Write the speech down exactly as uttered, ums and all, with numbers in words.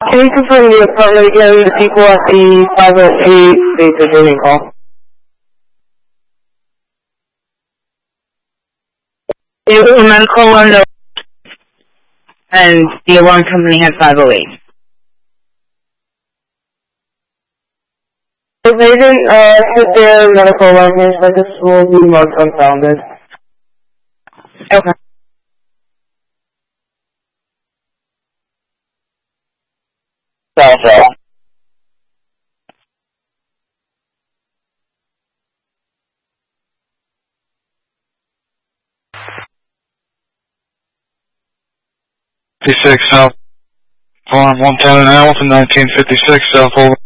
Can you confirm the apartment again? The people at the five oh eight state the gaming call. It was a medical alarm, and the alarm company had five oh eight. If they didn't uh, hit their medical alarm here, so this will be marked unfounded. Okay. Southwest. fifty-six South, Farm one ten and Hamilton, nineteen fifty-six South, over.